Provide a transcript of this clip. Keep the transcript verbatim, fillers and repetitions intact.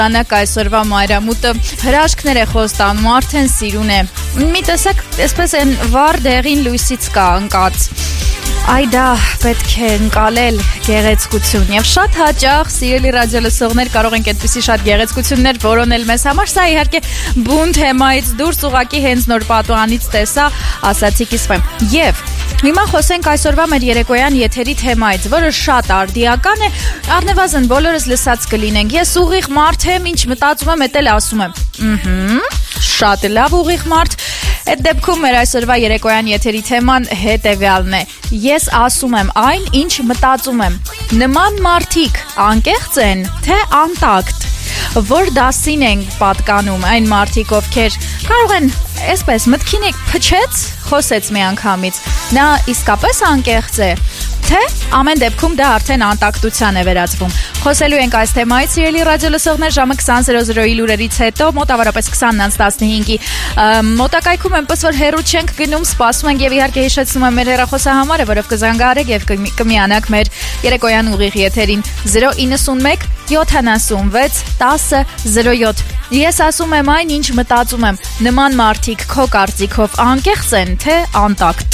Անակ այսօրվա մայրամուտը հրաշքներ է խոստանում, արդեն սիրուն է։ Մի տեսակ, այսպես են վառ դեղին լույսից կա ընկած։ Այ դա պետք է ընկալել գեղեցկություն եւ շատ հաճախ սիրելի ռադիոլսողներ կարող ենք այդպիսի շատ գեղեցկություններ որոնել մեզ համար, սա իհարկե բուն թեմայից դուրս ուղակի հենց նոր պատուհանից տեսա, ասացի կիսվեմ։ Եվ հիմա խոսենք այսօրվա մեր երեկոյան եթերի թեմայից, որը շատ արդիական է, առնվազն բոլորս լսած կլինենք։ Ես ուղիղ մարդ եմ, ինչ մտածում եմ, էդ էլ ասում եմ։ Ըհը, շատ լավ ուղիղ մարդ։ Այդ դեպքում մեր այսօրվա երեկոյան եթերի թեման հետևյալն է։ Ես ասում եմ այն, ինչ մտածում եմ։ Նման մարդիկ անկեղծ են, թե անտակտ։ Որ դասին են պատկանում այն մարդիկ, ովքեր կարող են այսպես մտքին եք փչեց, խոսեց մի անգամից։ Նա իսկապես անկեղծ է, թե ամեն դեպքում դա արդեն անտակտության է վերածվում։ Խոսելու ենք այս թեմայից, սիրելի ռադիոլսողներ, ժամը քսան զրո զրոյի լուրերից հետո, մոտավորապես քսանից տասնհինգի մոտակայքում այնպես որ հեռու չենք գնում, սպասում ենք եւ իհարկե հիշեցնում եմ մեր հեռախոսահամարը, որով կզանգահարեք եւ կմիանաք մեր երեկոյան ուղիղ եթերին զրո իննսունմեկ յոթանասունվեց տասը զրո յոթ։ Ես ասում եմ այն, ինչ մտածում եմ։ Նման մարդիկ քո կարծիքով անկեղծ են, թե անտակտ։